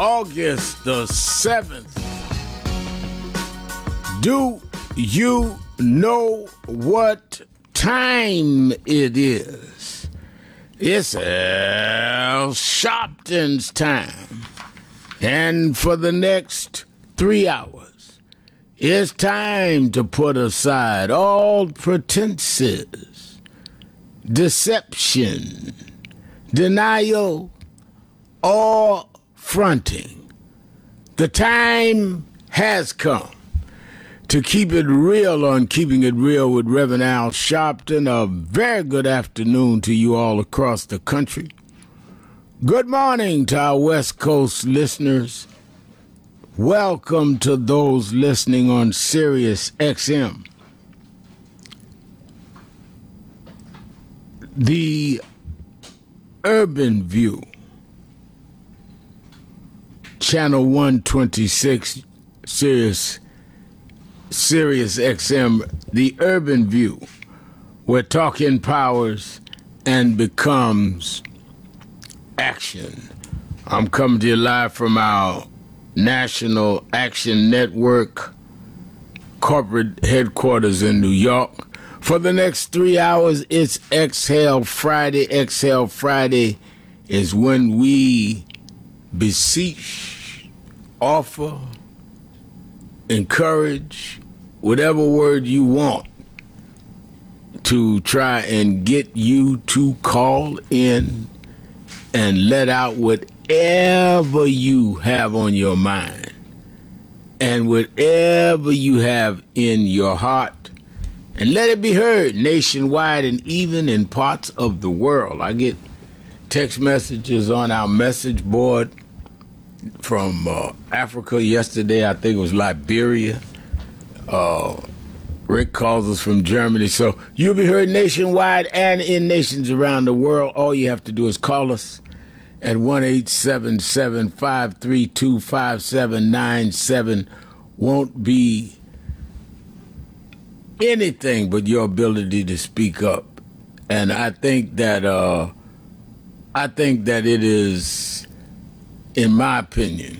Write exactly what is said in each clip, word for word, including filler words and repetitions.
August the seventh. Do you know what time it is? It's Al Sharpton's time. And for the next three hours, it's time to put aside all pretenses, deception, denial, or fronting. The time has come to keep it real on Keeping It Real with Reverend Al Sharpton. A very good afternoon to you all across the country. Good morning to our West Coast listeners. Welcome to those listening on Sirius X M. The Urban View, Channel one twenty-six, Sirius Sirius X M, the Urban View, where talk empowers and becomes action. I'm coming to you live from our National Action Network corporate headquarters in New York. For the next three hours, it's Exhale Friday. Exhale Friday is when we beseech, offer, encourage, whatever word you want, to try and get you to call in and let out whatever you have on your mind and whatever you have in your heart, and let it be heard nationwide and even in parts of the world. I get text messages on our message board from uh, Africa yesterday. I think it was Liberia. Uh, Rick calls us from Germany. So you'll be heard nationwide and in nations around the world. All you have to do is call us at one eight seven seven, five three two, five seven nine seven. Won't be anything but your ability to speak up. And I think that uh, I think that it is, in my opinion,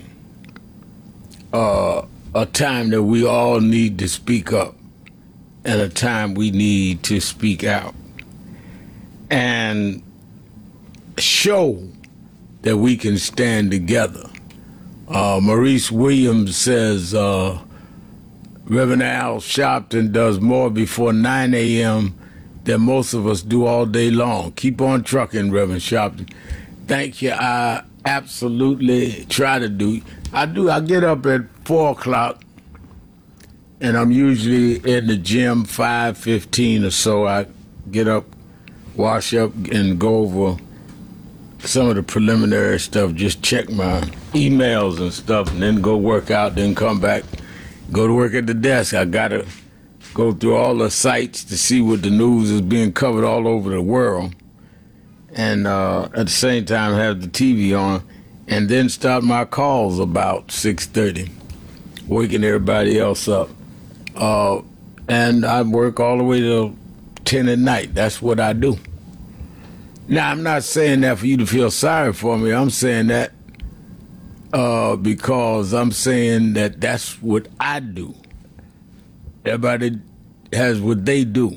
uh, a time that we all need to speak up and a time we need to speak out and show that we can stand together. Uh, Maurice Williams says uh, Reverend Al Sharpton does more before nine a.m. than most of us do all day long. Keep on trucking, Reverend Sharpton. Thank you. I absolutely try to do. I do. I get up at four o'clock, and I'm usually in the gym five fifteen or so. I get up, wash up, and go over some of the preliminary stuff. Just check my emails and stuff, and then go work out. Then come back, go to work at the desk. I gotta go through all the sites to see what the news is being covered all over the world, and uh, at the same time have the T V on, and then start my calls about six thirty, waking everybody else up. Uh, and I work all the way till ten at night. That's what I do. Now, I'm not saying that for you to feel sorry for me. I'm saying that uh, because I'm saying that that's what I do. Everybody has what they do.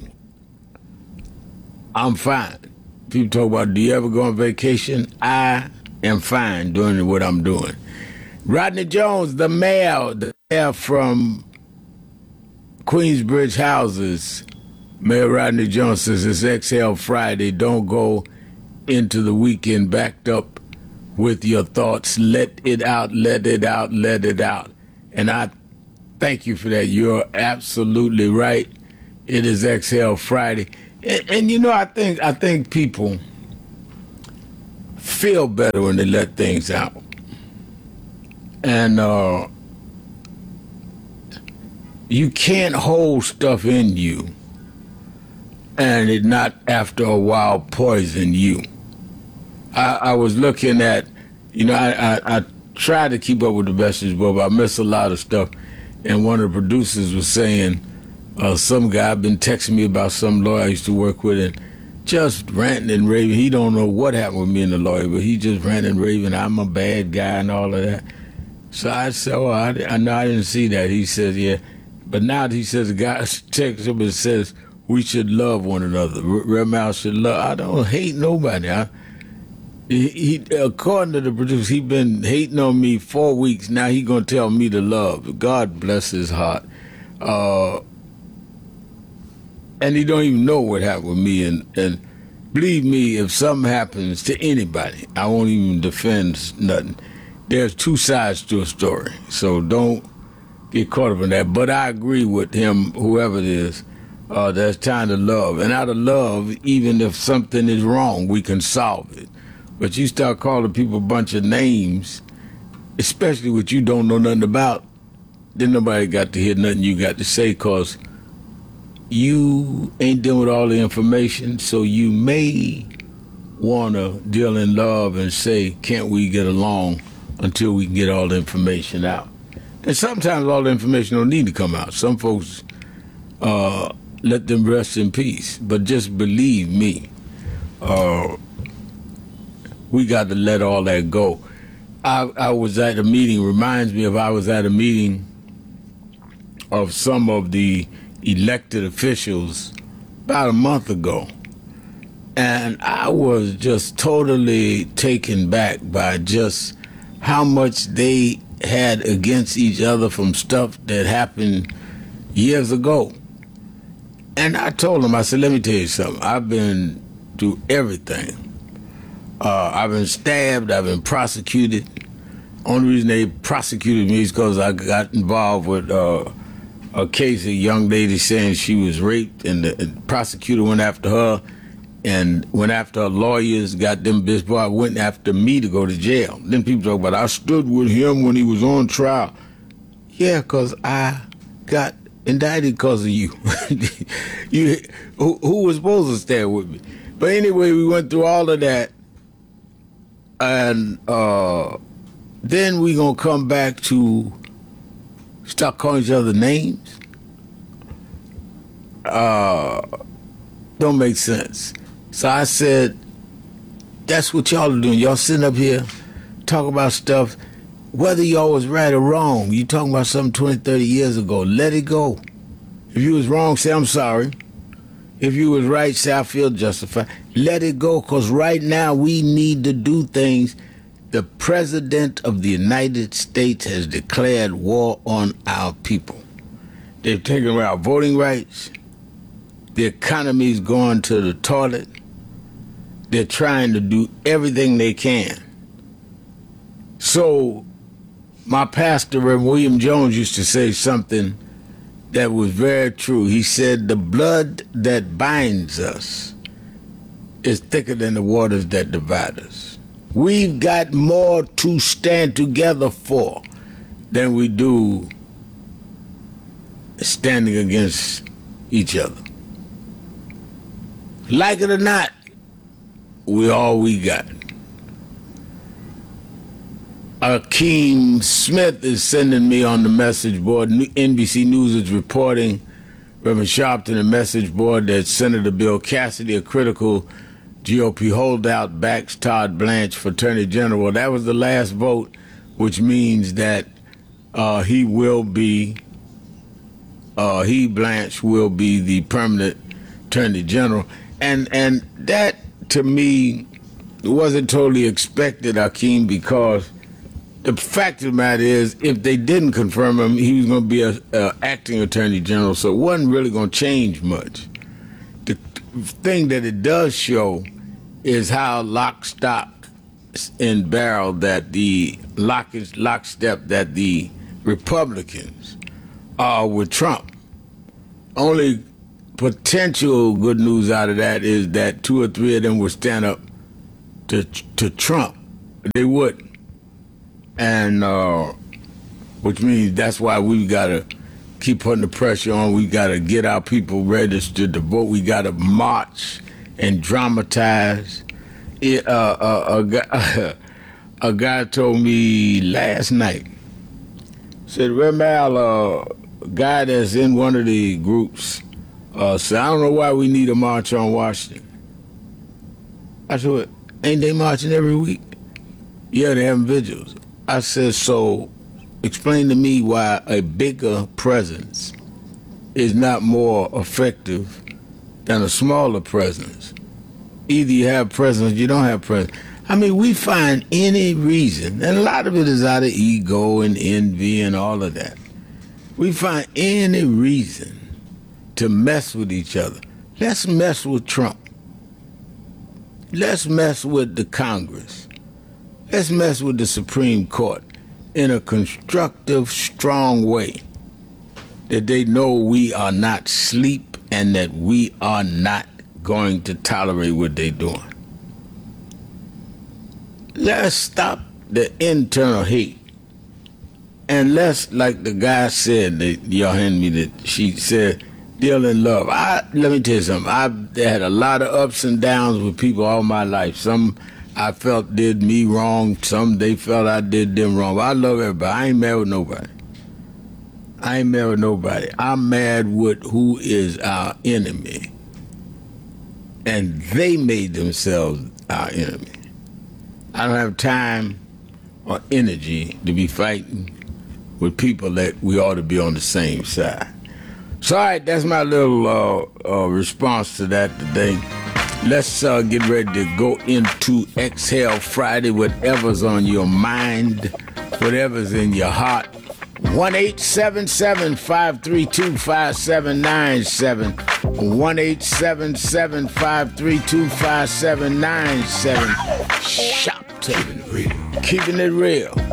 I'm fine. People talk about, do you ever go on vacation? I am fine doing what I'm doing. Rodney Jones, the mayor, the mayor from Queensbridge Houses, Mayor Rodney Jones says it's Exhale Friday. Don't go into the weekend backed up with your thoughts. Let it out, let it out, let it out. And I thank you for that. You're absolutely right. It is Exhale Friday. And, and you know, I think I think people feel better when they let things out. And uh, you can't hold stuff in you and it not after a while poison you. I, I was looking at, you know, I, I, I try to keep up with the message board, but I miss a lot of stuff. And one of the producers was saying, uh, some guy been texting me about some lawyer I used to work with, and just ranting and raving. He don't know what happened with me and the lawyer, but he just ranting and raving. I'm a bad guy and all of that. So I said, oh, I, I know I didn't see that. He says, yeah. But now he says, the guy texts him and says, we should love one another. Rem Al should love. I don't hate nobody. I, he, he, according to the producer, he been hating on me four weeks. Now he gonna tell me to love. God bless his heart. Uh, and he don't even know what happened with me. And, and believe me, if something happens to anybody, I won't even defend nothing. There's two sides to a story, so don't get caught up in that. But I agree with him, whoever it is. Uh, there's time to love. And out of love, even if something is wrong, we can solve it. But you start calling people a bunch of names, especially what you don't know nothing about, then nobody got to hear nothing you got to say, because you ain't dealing with all the information, so you may want to deal in love and say, can't we get along until we can get all the information out? And sometimes all the information don't need to come out. Some folks, uh, let them rest in peace. But just believe me, uh, we got to let all that go. I, I was at a meeting, reminds me of I was at a meeting of some of the elected officials about a month ago. And I was just totally taken back by just how much they had against each other from stuff that happened years ago. And I told them, I said, let me tell you something. I've been through everything. Uh, I've been stabbed. I've been prosecuted. Only reason they prosecuted me is because I got involved with uh, a case, a young lady saying she was raped, and the, and the prosecutor went after her and went after her lawyers, got them bitch boy, went after me to go to jail. Then people talk about, I stood with him when he was on trial. Yeah, because I got indicted because of you. you who, who was supposed to stand with me? But anyway, we went through all of that, and uh, then we gonna come back to start calling each other names. Uh, don't make sense. So I said, that's what y'all are doing. Y'all sitting up here talking about stuff. Whether y'all was right or wrong, you talking about something twenty, thirty years ago, let it go. If you was wrong, say, I'm sorry. If you was right, say, I feel justified. Let it go, because right now we need to do things. The President of the United States has declared war on our people. They've taken away our voting rights. The economy's going to the toilet. They're trying to do everything they can. So my pastor, Reverend William Jones, used to say something that was very true. He said, the blood that binds us is thicker than the waters that divide us. We've got more to stand together for than we do standing against each other. Like it or not, we all we got. Akeem Smith is sending me on the message board. N B C News is reporting, Reverend Sharpton, a message board, that Senator Bill Cassidy, a critical G O P holdout, backs Todd Blanche for Attorney General. That was the last vote, which means that uh, he will be, uh, he, Blanche, will be the permanent Attorney General. And, and that, to me, wasn't totally expected, Akeem, because the fact of the matter is, if they didn't confirm him, he was going to be a, a acting Attorney General, so it wasn't really going to change much. The thing that it does show is how lock, stock, and barrel that the lock, lockstep that the Republicans are with Trump. Only potential good news out of that is that two or three of them would stand up to to Trump. They wouldn't. And uh, which means that's why we've got to keep putting the pressure on. We got to get our people registered to vote. We got to march and dramatize. It, uh, uh, a, guy, a guy told me last night, said, Reverend Al, uh, a guy that's in one of the groups, uh, said, I don't know why we need a march on Washington. I said, well, ain't they marching every week? Yeah, they having vigils. I said, so explain to me why a bigger presence is not more effective than a smaller presence. Either you have presence or you don't have presence. I mean, we find any reason, and a lot of it is out of ego and envy and all of that. We find any reason to mess with each other. Let's mess with Trump. Let's mess with the Congress. Let's mess with the Supreme Court in a constructive, strong way that they know we are not asleep and that we are not going to tolerate what they're doing. Let's stop the internal hate. And let's, like the guy said, that y'all handed me that she said, deal in love. I let me tell you something. I've had a lot of ups and downs with people all my life. Some I felt did me wrong. Some they felt I did them wrong. But I love everybody. I ain't mad with nobody. I ain't mad with nobody. I'm mad with who is our enemy. And they made themselves our enemy. I don't have time or energy to be fighting with people that we ought to be on the same side. So, all right, that's my little uh, uh, response to that today. Let's uh, get ready to go into Exhale Friday, whatever's on your mind, whatever's in your heart. one eight seven seven, five three two, five seven nine seven. one eight seven seven, five three two, five seven nine seven. Shop to keeping it real.